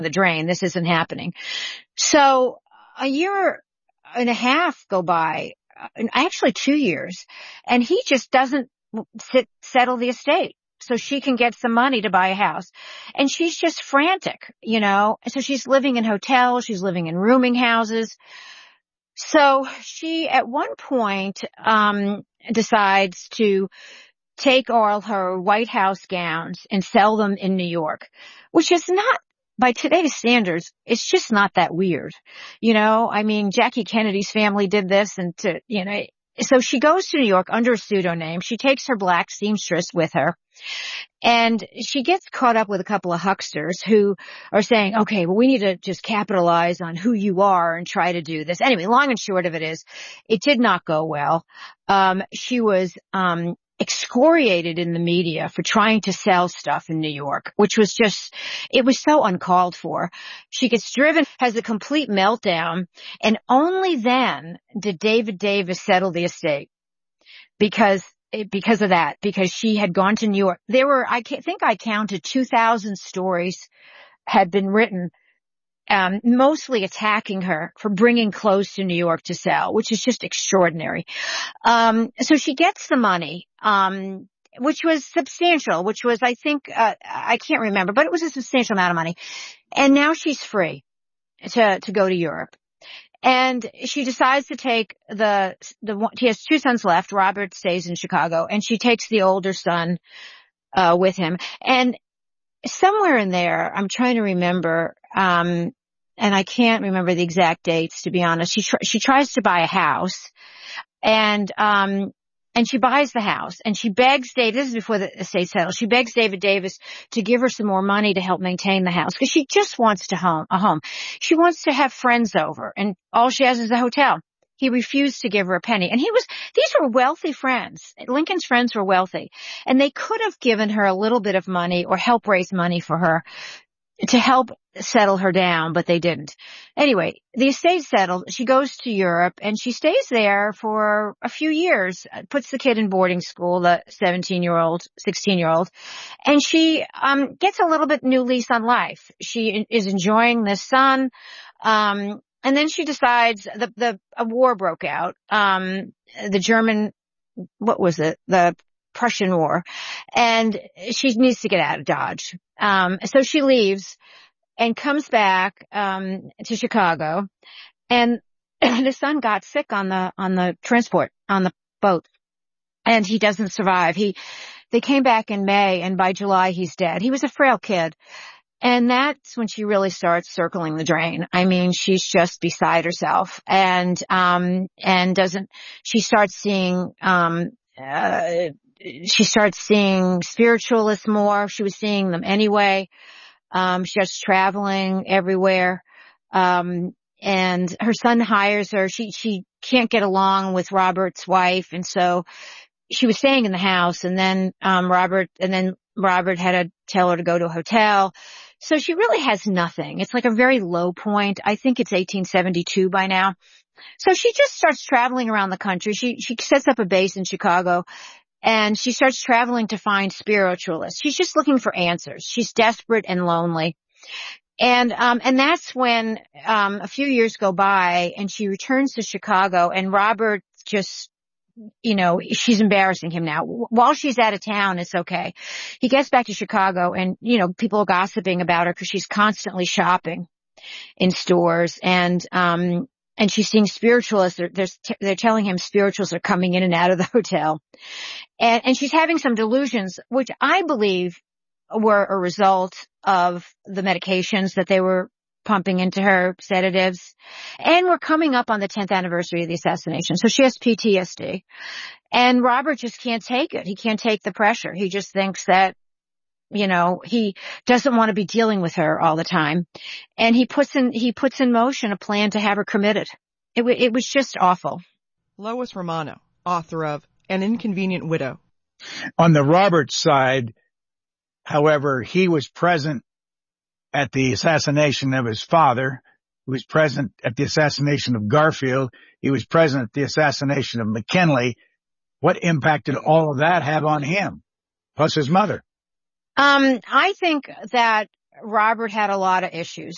the drain. This isn't happening. So a year and a half go by, actually 2 years, and he just doesn't settle the estate so she can get some money to buy a house. And she's just frantic, So she's living in hotels. She's living in rooming houses. So she, at one point, decides to take all her White House gowns and sell them in New York, which is not, by today's standards, it's just not that weird. Jackie Kennedy's family did this so she goes to New York under a pseudonym. She takes her black seamstress with her, and she gets caught up with a couple of hucksters who are saying, okay, well, we need to just capitalize on who you are and try to do this. Anyway, long and short of it is, it did not go well. She was, excoriated in the media for trying to sell stuff in New York, which was it was so uncalled for. She gets driven, has a complete meltdown, and only then did David Davis settle the estate because of that, because she had gone to New York. There were, I think I counted 2,000 stories had been written, mostly attacking her for bringing clothes to New York to sell, which is just extraordinary. So she gets the money, which was substantial, which was, I think, I can't remember, but it was a substantial amount of money. And now she's free to go to Europe. And she decides to take he has 2 sons left. Robert stays in Chicago, and she takes the older son, with him. And somewhere in there, I'm trying to remember, and I can't remember the exact dates, to be honest. She tries to buy a house, and she buys the house, and she begs this is before the estate settles. She begs David Davis to give her some more money to help maintain the house, because she just wants a home. She wants to have friends over, and all she has is a hotel. He refused to give her a penny. And these were wealthy friends. Lincoln's friends were wealthy, and they could have given her a little bit of money or help raise money for her to help settle her down, but they didn't. Anyway, the estate settled. She goes to Europe, and she stays there for a few years, puts the kid in boarding school, the 17-year-old, 16-year-old, and she gets a little bit new lease on life. She is enjoying the sun, and then she decides a war broke out. The German, what was it? The Prussian War, and she needs to get out of Dodge. So she leaves and comes back, to Chicago, and the son got sick on the transport, on the boat, and he doesn't survive. They came back in May, and by July he's dead. He was a frail kid. And that's when she really starts circling the drain. She's just beside herself, and she starts seeing, spiritualists more. She was seeing them anyway. She starts traveling everywhere. And her son hires her. She can't get along with Robert's wife. And so she was staying in the house, and then, Robert had to tell her to go to a hotel. So she really has nothing. It's like a very low point. I think it's 1872 by now. So she just starts traveling around the country. She sets up a base in Chicago, and she starts traveling to find spiritualists. She's just looking for answers. She's desperate and lonely. And that's when, a few years go by, and she returns to Chicago, and Robert just, she's embarrassing him now. While she's out of town, it's okay. He gets back to Chicago, and, people are gossiping about her because she's constantly shopping in stores, and she's seeing spiritualists. They're telling him spirituals are coming in and out of the hotel. And she's having some delusions, which I believe were a result of the medications that they were pumping into her, sedatives. And we're coming up on the 10th anniversary of the assassination. So she has PTSD. And Robert just can't take it. He can't take the pressure. He just thinks that, he doesn't want to be dealing with her all the time. And he puts in motion a plan to have her committed. It was just awful. Lois Romano, author of An Inconvenient Widow. On the Robert side, however, he was present at the assassination of his father. He was present at the assassination of Garfield. He was present at the assassination of McKinley. What impact did all of that have on him, plus his mother? I think that Robert had a lot of issues.